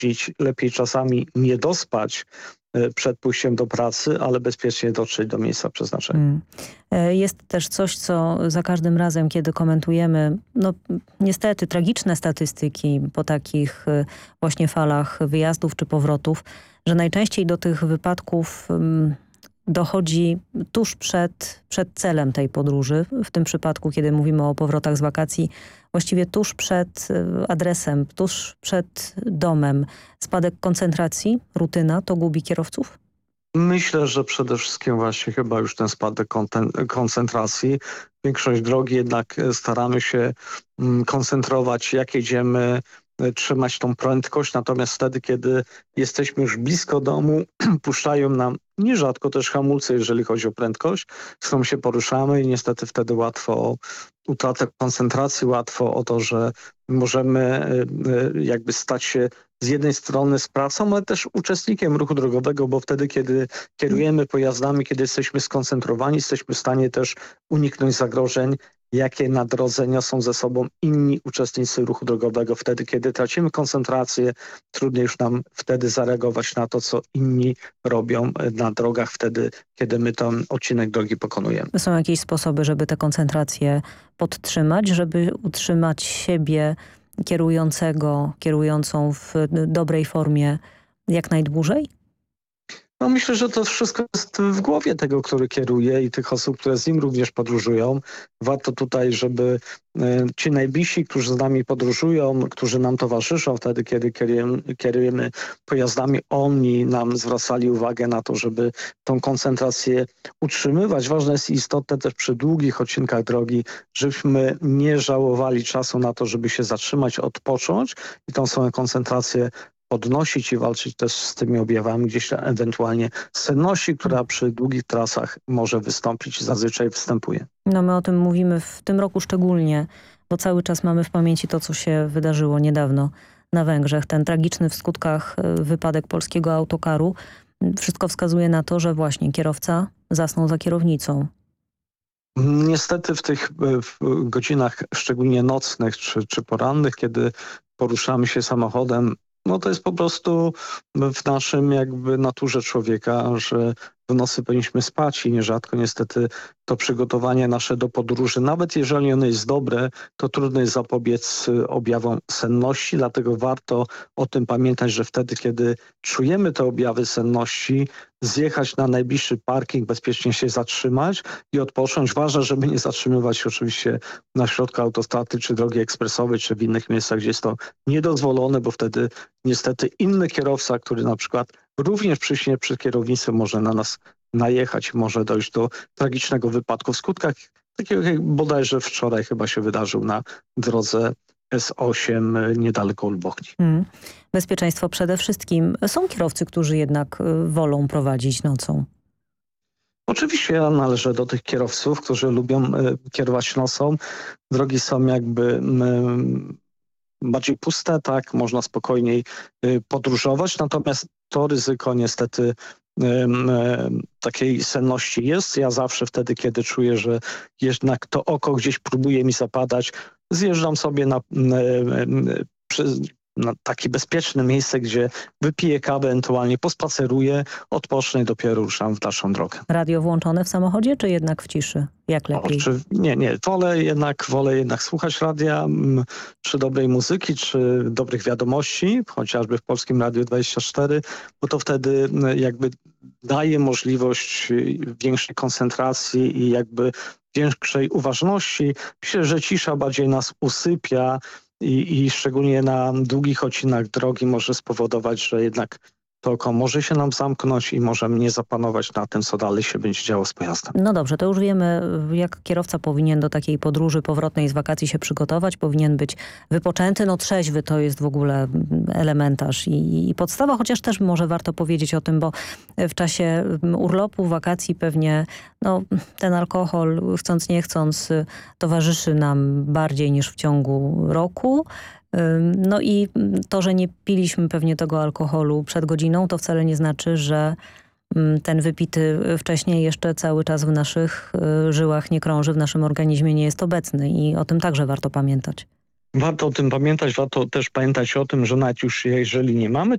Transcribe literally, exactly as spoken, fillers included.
lepiej czasami nie dospać przed pójściem do pracy, ale bezpiecznie dotrzeć do miejsca przeznaczenia. Mm. Jest też coś, co za każdym razem, kiedy komentujemy, no niestety tragiczne statystyki po takich właśnie falach wyjazdów czy powrotów, że najczęściej do tych wypadków um, dochodzi tuż przed, przed celem tej podróży. W tym przypadku, kiedy mówimy o powrotach z wakacji, właściwie tuż przed adresem, tuż przed domem. Spadek koncentracji, rutyna, to gubi kierowców? Myślę, że przede wszystkim właśnie chyba już ten spadek koncentracji. Większość drogi jednak staramy się koncentrować, jak jedziemy, trzymać tą prędkość, natomiast wtedy, kiedy jesteśmy już blisko domu, puszczają nam nierzadko też hamulce, jeżeli chodzi o prędkość, z którą się poruszamy i niestety wtedy łatwo o utratę koncentracji, łatwo o to, że możemy jakby stać się z jednej strony sprawcą, ale też uczestnikiem ruchu drogowego, bo wtedy, kiedy kierujemy pojazdami, kiedy jesteśmy skoncentrowani, jesteśmy w stanie też uniknąć zagrożeń, jakie na drodze niosą ze sobą inni uczestnicy ruchu drogowego. Wtedy, kiedy tracimy koncentrację, trudniej już nam wtedy zareagować na to, co inni robią na drogach wtedy, kiedy my ten odcinek drogi pokonujemy. Są jakieś sposoby, żeby tę koncentrację podtrzymać, żeby utrzymać siebie kierującego, kierującą w dobrej formie jak najdłużej? No myślę, że to wszystko jest w głowie tego, który kieruje i tych osób, które z nim również podróżują. Warto tutaj, żeby ci najbliżsi, którzy z nami podróżują, którzy nam towarzyszą wtedy, kiedy kierujemy, kierujemy pojazdami, oni nam zwracali uwagę na to, żeby tą koncentrację utrzymywać. Ważne jest i istotne też przy długich odcinkach drogi, żebyśmy nie żałowali czasu na to, żeby się zatrzymać, odpocząć i tą swoją koncentrację podnosić i walczyć też z tymi objawami gdzieś tam ewentualnie senności, która przy długich trasach może wystąpić i zazwyczaj występuje. No my o tym mówimy w tym roku szczególnie, bo cały czas mamy w pamięci to, co się wydarzyło niedawno na Węgrzech. Ten tragiczny w skutkach wypadek polskiego autokaru. Wszystko wskazuje na to, że właśnie kierowca zasnął za kierownicą. Niestety w tych w godzinach szczególnie nocnych czy, czy porannych, kiedy poruszamy się samochodem, no to jest po prostu w naszym jakby naturze człowieka, że w nocy powinniśmy spać i nierzadko niestety to przygotowanie nasze do podróży, nawet jeżeli ono jest dobre, to trudno jest zapobiec objawom senności, dlatego warto o tym pamiętać, że wtedy, kiedy czujemy te objawy senności, zjechać na najbliższy parking, bezpiecznie się zatrzymać i odpocząć. Ważne, żeby nie zatrzymywać się oczywiście na środku autostrady, czy drogi ekspresowej, czy w innych miejscach, gdzie jest to niedozwolone, bo wtedy niestety inny kierowca, który na przykład również przyśnie przy kierownicy, może na nas najechać, może dojść do tragicznego wypadku w skutkach, takiego jak bodajże wczoraj chyba się wydarzył na drodze S osiem niedaleko Ulbochni. Hmm. Bezpieczeństwo przede wszystkim. Są kierowcy, którzy jednak wolą prowadzić nocą. Oczywiście ja należę do tych kierowców, którzy lubią kierować nocą. Drogi są jakby bardziej puste, tak, można spokojniej podróżować, natomiast to ryzyko niestety takiej senności jest. Ja zawsze wtedy, kiedy czuję, że jednak to oko gdzieś próbuje mi zapadać, zjeżdżam sobie na, na takie bezpieczne miejsce, gdzie wypiję kawę, ewentualnie pospaceruję, odpocznę i dopiero ruszam w dalszą drogę. Radio włączone w samochodzie, czy jednak w ciszy? Jak lepiej? O, czy, nie, nie. Wolę jednak, wolę jednak słuchać radia, czy dobrej muzyki, czy dobrych wiadomości, chociażby w Polskim Radiu dwadzieścia cztery, bo to wtedy jakby daje możliwość większej koncentracji i jakby większej uważności. Myślę, że cisza bardziej nas usypia i, i szczególnie na długich odcinkach drogi może spowodować, że jednak to oko może się nam zamknąć i możemy nie zapanować na tym, co dalej się będzie działo z pojazdem. No dobrze, to już wiemy, jak kierowca powinien do takiej podróży powrotnej z wakacji się przygotować. Powinien być wypoczęty, no trzeźwy to jest w ogóle elementarz i, i podstawa, chociaż też może warto powiedzieć o tym, bo w czasie urlopu, wakacji pewnie no, ten alkohol, chcąc nie chcąc, towarzyszy nam bardziej niż w ciągu roku. No i to, że nie piliśmy pewnie tego alkoholu przed godziną, to wcale nie znaczy, że ten wypity wcześniej jeszcze cały czas w naszych żyłach nie krąży, w naszym organizmie nie jest obecny i o tym także warto pamiętać. Warto o tym pamiętać, warto też pamiętać o tym, że nawet już jeżeli nie mamy